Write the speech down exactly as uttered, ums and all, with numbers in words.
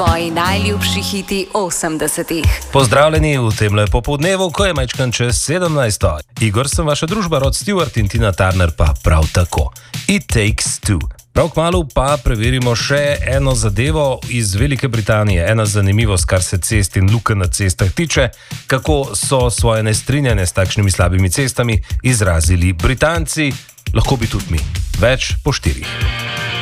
Tvoji najljubši hiti osemdesetih. Pozdravljeni v tem lepo popoldnevu, ko je majčkan čez sedemnajsto. Igor sem vaša družba, Rod Stewart in Tina Turner pa prav tako. It Takes Two. Prav kmalu pa preverimo še eno zadevo iz Velike Britanije. Ena zanimivost, kar se cest in lukenj na cestah tiče, kako so svoje nestrinjanje s takšnimi slabimi cestami izrazili Britanci, lahko bi tudi mi. Več po štirih.